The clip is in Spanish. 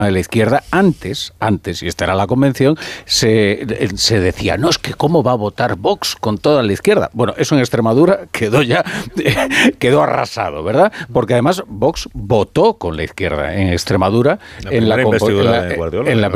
de la izquierda, antes, y esta era la convención, se decía, no, es que cómo va a votar Vox con toda la izquierda. Bueno, eso en Extremadura quedó arrasado, ¿verdad? Porque además Vox votó con la izquierda en Extremadura en la investidura de Guardiola.